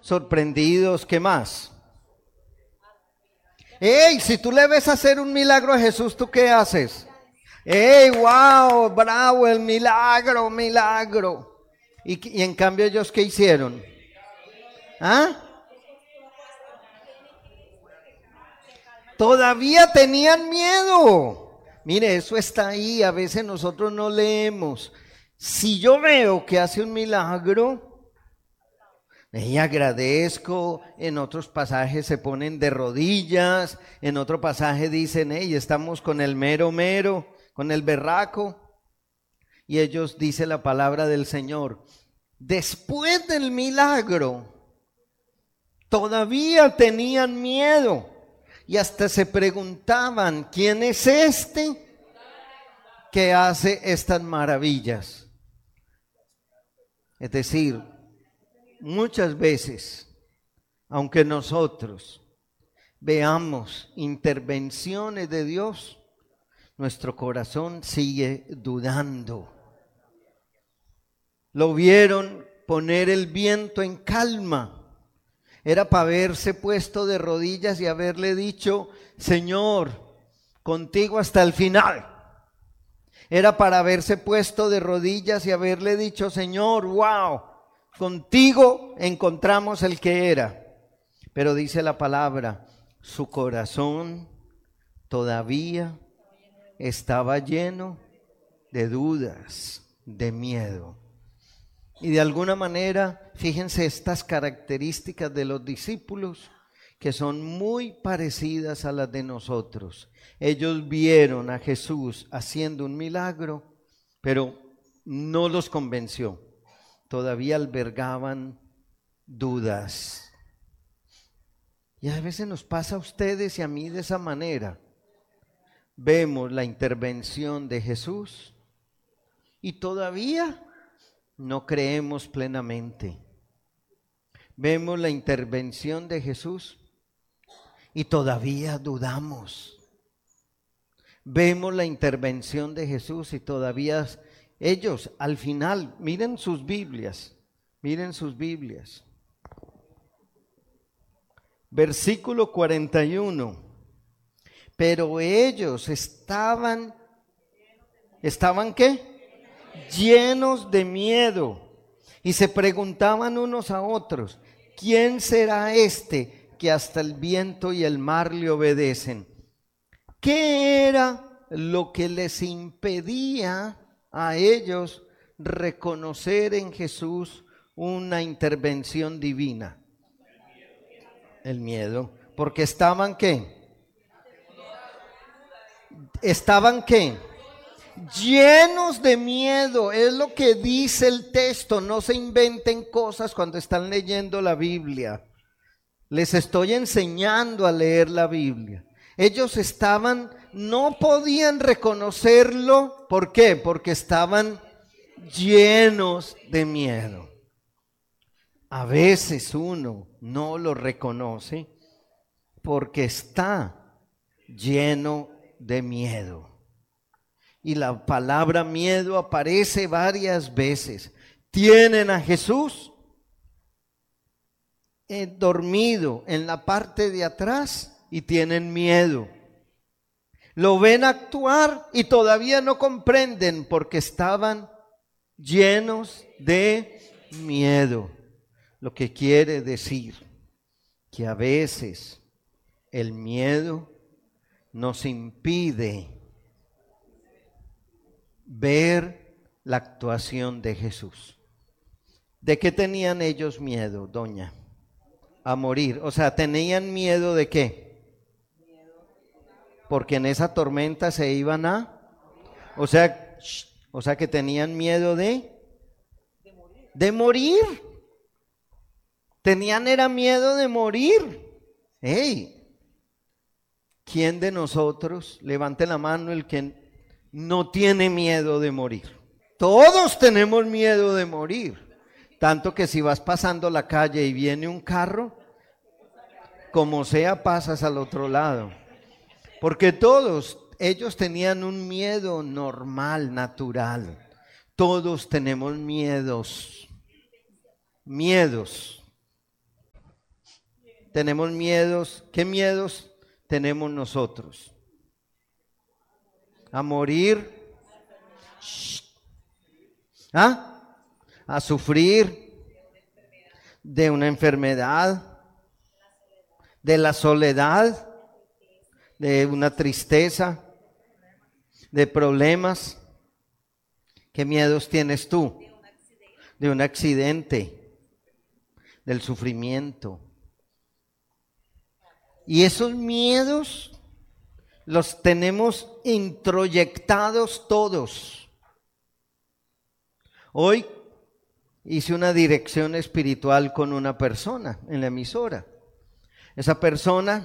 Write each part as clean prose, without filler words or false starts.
sorprendidos. ¿Qué más? ¡Ey! Si tú le ves hacer un milagro a Jesús, ¿tú qué haces? ¡Ey! ¡Wow! ¡Bravo! El milagro, milagro. Y en cambio ellos, ¿qué hicieron? ¿Ah? Todavía tenían miedo. Mire, eso está ahí. A veces nosotros no leemos. Si yo veo que hace un milagro, y agradezco. En otros pasajes se ponen de rodillas. En otro pasaje dicen, hey, estamos con el mero mero, con el berraco. Y ellos, dice la palabra del Señor, después del milagro, todavía tenían miedo. Y hasta se preguntaban, ¿quién es este que hace estas maravillas? Es decir, muchas veces, aunque nosotros veamos intervenciones de Dios, nuestro corazón sigue dudando. Lo vieron poner el viento en calma. Era para haberse puesto de rodillas y haberle dicho, Señor, contigo hasta el final. Era para haberse puesto de rodillas y haberle dicho, Señor, wow, contigo encontramos el que era. Pero dice la palabra, su corazón todavía estaba lleno de dudas, de miedo. Y de alguna manera, fíjense estas características de los discípulos que son muy parecidas a las de nosotros. Ellos vieron a Jesús haciendo un milagro, pero no los convenció. Todavía albergaban dudas. Y a veces nos pasa a ustedes y a mí de esa manera. Vemos la intervención de Jesús y todavía no creemos plenamente. Vemos la intervención de Jesús y todavía dudamos. Vemos la intervención de Jesús y todavía ellos al final, miren sus Biblias. Versículo 41. Pero ellos estaban ¿qué? Llenos de miedo y se preguntaban unos a otros, ¿quién será este que hasta el viento y el mar le obedecen? ¿Qué era lo que les impedía a ellos reconocer en Jesús una intervención divina? El miedo. Porque estaban ¿qué? ¿Estaban qué? Llenos de miedo, es lo que dice el texto. No se inventen cosas cuando están leyendo la Biblia. Les estoy enseñando a leer la Biblia. Ellos no podían reconocerlo. ¿Por qué? Porque estaban llenos de miedo. A veces uno no lo reconoce porque está lleno de miedo. Y la palabra miedo aparece varias veces. Tienen a Jesús dormido en la parte de atrás y tienen miedo. Lo ven actuar y todavía no comprenden porque estaban llenos de miedo. Lo que quiere decir que a veces el miedo nos impide ver la actuación de Jesús. ¿De qué tenían ellos miedo, doña? A morir. O sea, ¿tenían miedo de qué? Porque en esa tormenta se iban a... O sea que tenían miedo de morir. Era miedo de morir. ¡Ey! ¿Quién de nosotros, levante la mano el que no tiene miedo de morir? Todos tenemos miedo de morir. Tanto que si vas pasando la calle y viene un carro, como sea pasas al otro lado. Porque todos ellos tenían un miedo normal, natural. Todos tenemos miedos. tenemos miedos. ¿Qué miedos tenemos nosotros? A morir. ¿Ah? A sufrir de una enfermedad, de la soledad, de una tristeza, de problemas. ¿Qué miedos tienes tú? De un accidente, del sufrimiento. Y esos miedos los tenemos introyectados todos. Hoy hice una dirección espiritual con una persona en la emisora. Esa persona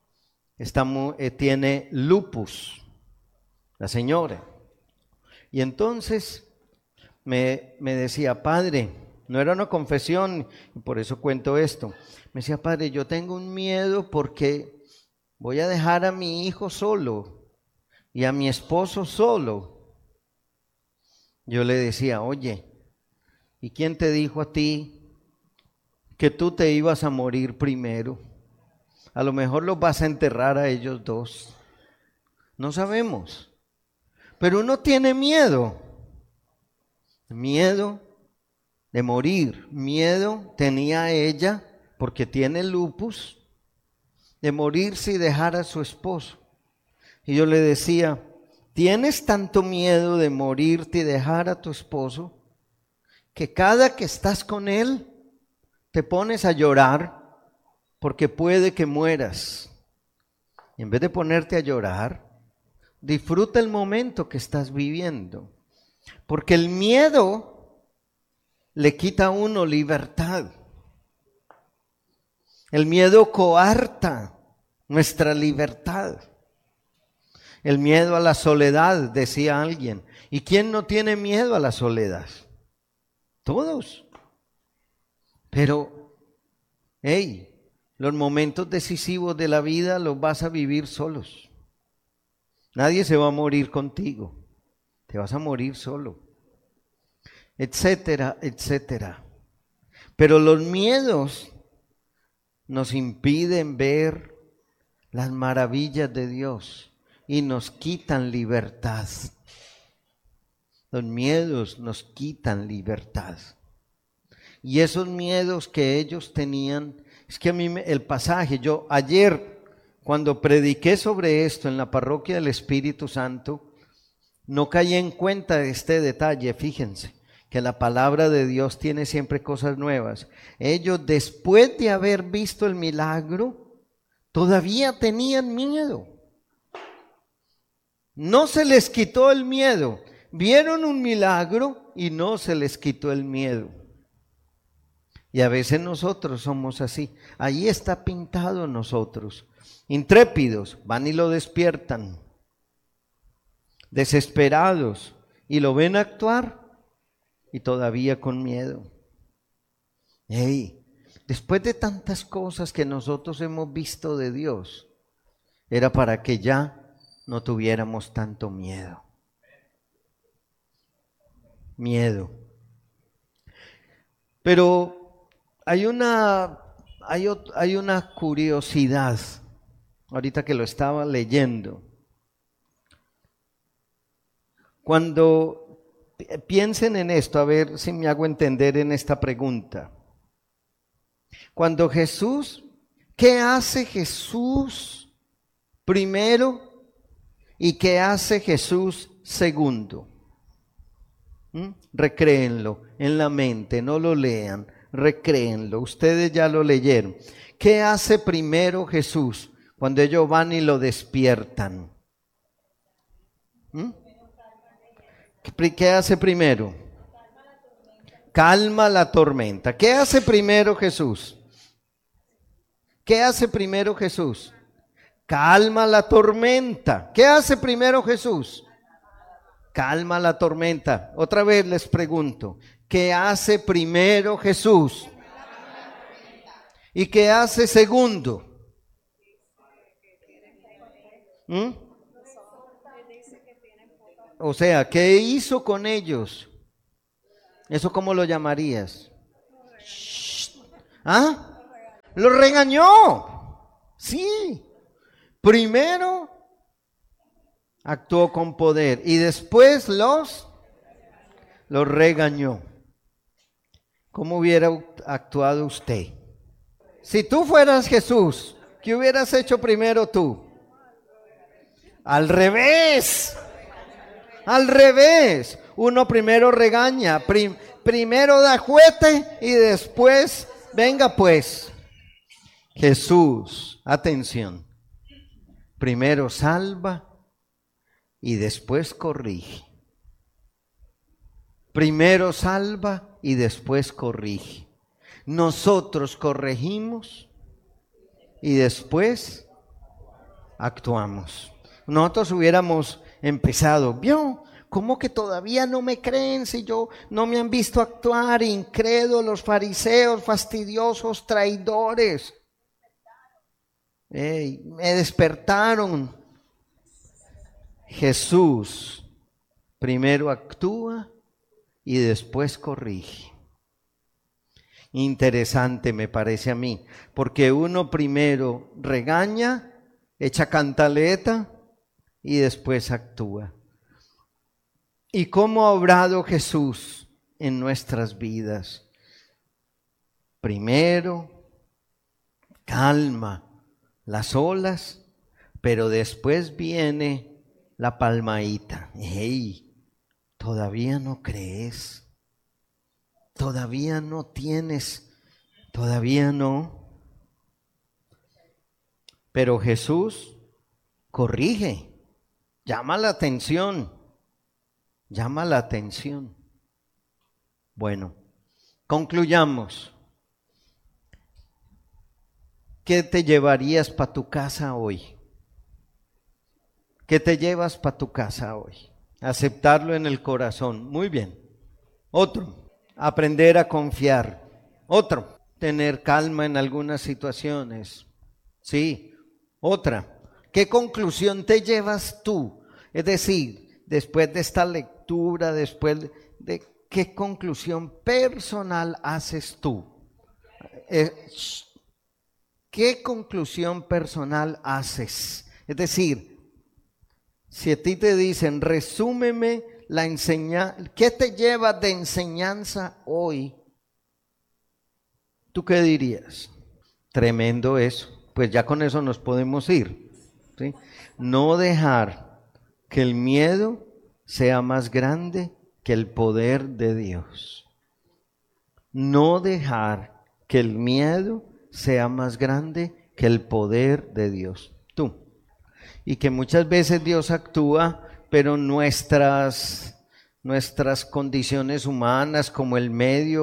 tiene lupus, la señora. Y entonces me decía, padre, no era una confesión, y por eso cuento esto. Me decía, padre, yo tengo un miedo porque voy a dejar a mi hijo solo y a mi esposo solo. Yo le decía, oye, ¿y quién te dijo a ti que tú te ibas a morir primero? A lo mejor los vas a enterrar a ellos dos. No sabemos. Pero uno tiene miedo de morir. Miedo tenía ella, porque tiene lupus, de morirse y dejar a su esposo. Y yo le decía, ¿tienes tanto miedo de morirte y dejar a tu esposo que cada que estás con él te pones a llorar porque puede que mueras? Y en vez de ponerte a llorar, disfruta el momento que estás viviendo, porque el miedo le quita a uno libertad. El miedo coarta nuestra libertad. El miedo a la soledad, decía alguien. ¿Y quién no tiene miedo a la soledad? Todos. Pero, los momentos decisivos de la vida los vas a vivir solos. Nadie se va a morir contigo, te vas a morir solo, etcétera, etcétera. Pero los miedos nos impiden ver las maravillas de Dios y nos quitan libertad. Los miedos nos quitan libertad. Y esos miedos que ellos tenían, es que a mí el pasaje, yo ayer, cuando prediqué sobre esto en la parroquia del Espíritu Santo, no caí en cuenta de este detalle. Fíjense que la palabra de Dios tiene siempre cosas nuevas. Ellos, después de haber visto el milagro, todavía tenían miedo. No se les quitó el miedo. Vieron un milagro y no se les quitó el miedo. Y a veces nosotros somos así. Ahí está pintado nosotros. Intrépidos, van y lo despiertan. Desesperados, y lo ven actuar y todavía con miedo. Después de tantas cosas que nosotros hemos visto de Dios, era para que ya no tuviéramos tanto miedo. Miedo. Pero hay una curiosidad, ahorita que lo estaba leyendo. Cuando piensen en esto, a ver si me hago entender en esta pregunta. Cuando Jesús, ¿qué hace Jesús primero y qué hace Jesús segundo? Recréenlo en la mente, no lo lean, recréenlo. Ustedes ya lo leyeron. ¿Qué hace primero Jesús cuando ellos van y lo despiertan? ¿Qué hace primero? Calma la tormenta. ¿Qué hace primero Jesús? ¿Qué hace primero Jesús? Calma la tormenta. ¿Qué hace primero Jesús? Calma la tormenta. Otra vez les pregunto, ¿qué hace primero Jesús? ¿Y qué hace segundo? O sea, ¿qué hizo con ellos? ¿Eso cómo lo llamarías? ¿Ah? Lo regañó. Sí. Primero actuó con poder y después los regañó. ¿Cómo hubiera actuado usted? Si tú fueras Jesús, ¿qué hubieras hecho primero tú? Al revés. Al revés. Uno primero regaña, primero da juete y después, venga pues. Jesús, atención. Primero salva y después corrige. Primero salva y después corrige. Nosotros corregimos y después actuamos. Nosotros hubiéramos empezado, ¿vio? ¿Cómo que todavía no me creen si yo no me han visto actuar? Incrédulos, fariseos, fastidiosos, traidores. Me despertaron. Jesús primero actúa y después corrige. Interesante me parece a mí, porque uno primero regaña, echa cantaleta y después actúa. ¿Y cómo ha obrado Jesús en nuestras vidas? Primero calma las olas, pero después viene la palmadita. ¡Hey! ¿Todavía no crees? ¿Todavía no tienes? ¿Todavía no? Pero Jesús corrige, llama la atención. Llama la atención. Bueno, concluyamos. ¿Qué te llevarías para tu casa hoy? ¿Qué te llevas para tu casa hoy? Aceptarlo en el corazón. Muy bien. Otro, aprender a confiar. Otro, tener calma en algunas situaciones. Sí. Otra, ¿qué conclusión te llevas tú? Es decir, después de esta lectura, después de qué conclusión personal haces tú. ¿Qué conclusión personal haces? Es decir, si a ti te dicen, resúmeme la enseñanza, ¿qué te lleva de enseñanza hoy? ¿Tú qué dirías? Tremendo eso. Pues ya con eso nos podemos ir, ¿sí? No dejar que el miedo sea más grande que el poder de Dios. No dejar que el miedo sea más grande que el poder de Dios. Tú. Y que muchas veces Dios actúa, pero nuestras condiciones humanas, como el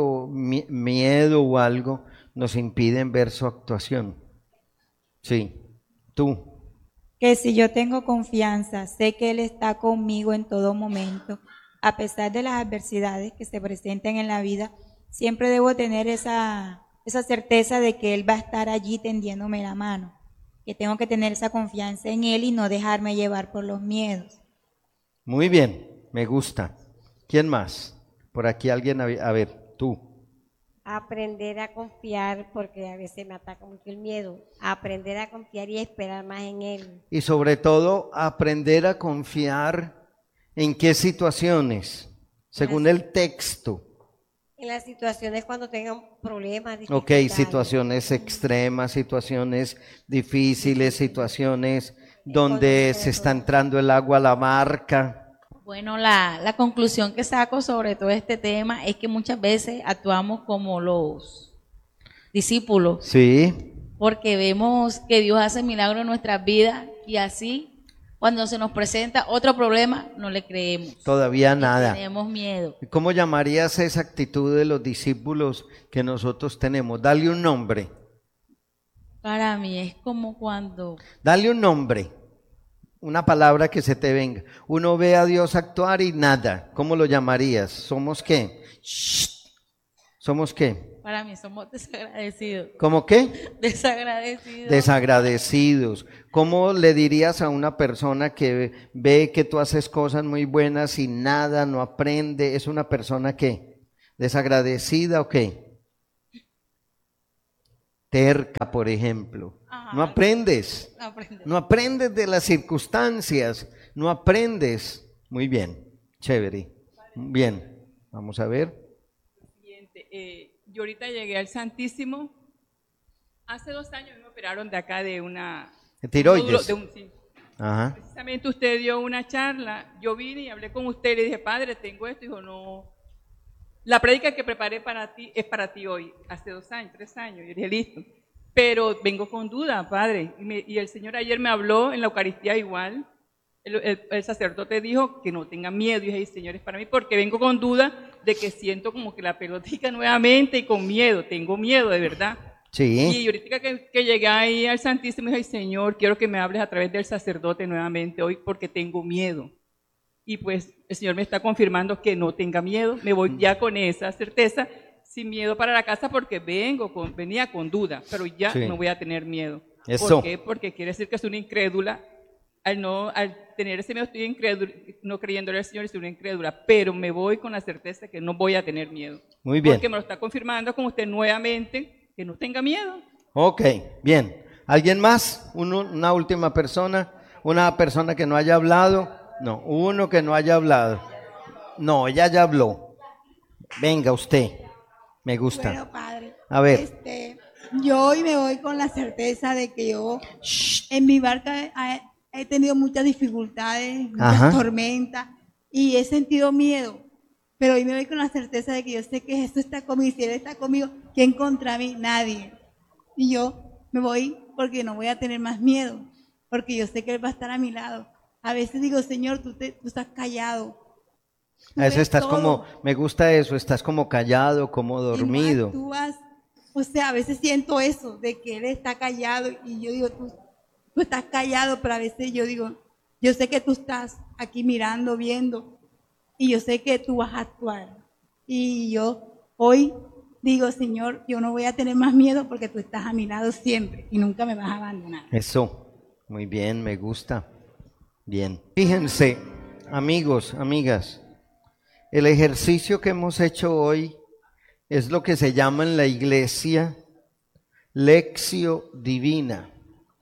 miedo o algo, nos impiden ver su actuación. Sí, tú. Que si yo tengo confianza, sé que Él está conmigo en todo momento, a pesar de las adversidades que se presenten en la vida, siempre debo tener esa certeza de que Él va a estar allí tendiéndome la mano, que tengo que tener esa confianza en Él y no dejarme llevar por los miedos. Muy bien, me gusta. ¿Quién más? Por aquí alguien, a ver, tú. Aprender a confiar, porque a veces me ataca mucho el miedo. Aprender a confiar y esperar más en Él. Y sobre todo, aprender a confiar en qué situaciones, según el texto. En las situaciones cuando tengan problemas, Ok, situaciones extremas, situaciones difíciles, situaciones donde se está entrando el agua a la barca. Bueno, la conclusión que saco sobre todo este tema es que muchas veces actuamos como los discípulos. Sí. Porque vemos que Dios hace milagros en nuestras vidas y así, cuando se nos presenta otro problema, no le creemos. Todavía nada. Tenemos miedo. ¿Cómo llamarías esa actitud de los discípulos que nosotros tenemos? Dale un nombre. Para mí es como cuando... Dale un nombre. Una palabra que se te venga. Uno ve a Dios actuar y nada. ¿Cómo lo llamarías? ¿Somos qué? ¿Somos qué? Para mí somos desagradecidos. ¿Cómo qué? Desagradecidos. Desagradecidos. ¿Cómo le dirías a una persona que ve que tú haces cosas muy buenas y nada, no aprende? ¿Es una persona qué? ¿Desagradecida o qué? terca, por ejemplo. Ajá. No aprendes. Aprende. No aprendes de las circunstancias. No aprendes. Muy bien, chévere. Bien, vamos a ver. Yo ahorita llegué al Santísimo. Hace 2 años me operaron de acá de una... Tiroides. Sí. Ajá. Precisamente usted dio una charla. Yo vine y hablé con usted y le dije, padre, tengo esto. Dijo, no. La prédica que preparé para ti es para ti hoy. Hace 2 años, 3 años. Yo dije, listo. Pero vengo con duda, padre. Y el Señor ayer me habló en la Eucaristía igual. El sacerdote dijo que no tenga miedo. Y dije, Señor, es para mí porque vengo con duda de que siento como que la pelotica nuevamente y con miedo. Tengo miedo, de verdad. Sí. Y ahorita que llegué ahí al Santísimo, dije, Señor, quiero que me hables a través del sacerdote nuevamente hoy porque tengo miedo. Y pues el Señor me está confirmando que no tenga miedo. Me voy ya con esa certeza, sin miedo para la casa porque venía con duda, pero ya Sí. no voy a tener miedo. Eso. ¿Por qué? Porque quiere decir que soy una incrédula. Al tener ese miedo estoy incrédula, no creyéndole al Señor, soy una incrédula, pero me voy con la certeza de que no voy a tener miedo. Muy bien. Porque me lo está confirmando con usted nuevamente, que no tenga miedo. Ok, bien. ¿Alguien más? Una última persona. ¿Una persona que no haya hablado? No, uno que no haya hablado. No, ella ya habló. Venga usted. Me gusta. Bueno, padre, A ver. yo hoy me voy con la certeza de que yo en mi barca he tenido muchas dificultades, muchas Ajá. tormentas y he sentido miedo. Pero hoy me voy con la certeza de que yo sé que Jesús está conmigo y si Él está conmigo, ¿quién contra mí? Nadie. Y yo me voy porque no voy a tener más miedo, porque yo sé que Él va a estar a mi lado. A veces digo, Señor, tú estás callado. Tú A eso ves estás todo. como, me gusta eso, estás como callado, como dormido. O sea, a veces siento eso, de que Él está callado y yo digo, tú estás callado, pero a veces yo digo, yo sé que tú estás aquí mirando, viendo, y yo sé que tú vas a actuar. Y yo hoy digo, Señor, yo no voy a tener más miedo porque tú estás a mi lado siempre y nunca me vas a abandonar. Eso, muy bien, me gusta. Bien. Fíjense, amigos, amigas, el ejercicio que hemos hecho hoy es lo que se llama en la iglesia lectio divina.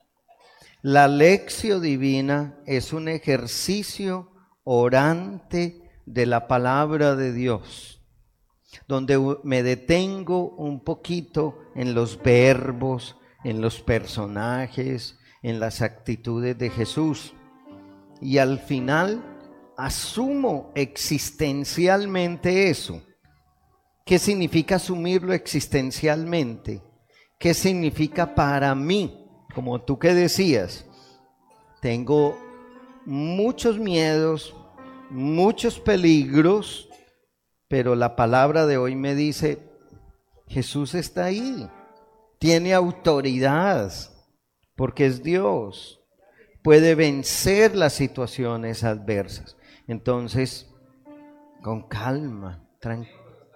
La lectio divina es un ejercicio orante de la palabra de Dios, donde me detengo un poquito en los verbos, en los personajes, en las actitudes de Jesús. Y al final asumo existencialmente eso. ¿Qué significa asumirlo existencialmente? ¿Qué significa para mí? Como tú que decías, tengo muchos miedos, muchos peligros, pero la palabra de hoy me dice, Jesús está ahí, tiene autoridad, porque es Dios, puede vencer las situaciones adversas. Entonces, con calma, tranquilo.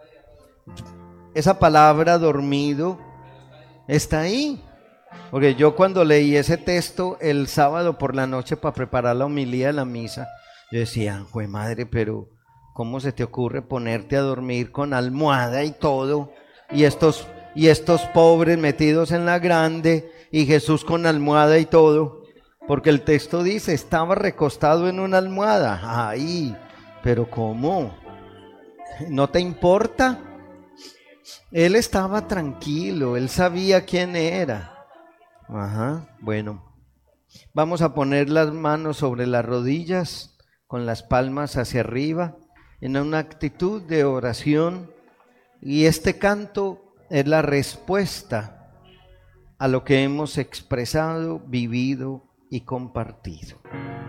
Esa palabra dormido está ahí. Porque yo cuando leí ese texto el sábado por la noche para preparar la homilía de la misa, yo decía, jue madre, pero ¿cómo se te ocurre ponerte a dormir con almohada y todo? Y estos pobres metidos en la grande y Jesús con almohada y todo. Porque el texto dice, estaba recostado en una almohada. Ay, pero ¿cómo? ¿No te importa? Él estaba tranquilo, él sabía quién era. Ajá, bueno. Vamos a poner las manos sobre las rodillas, con las palmas hacia arriba, en una actitud de oración. Y este canto es la respuesta a lo que hemos expresado, vivido y compartido.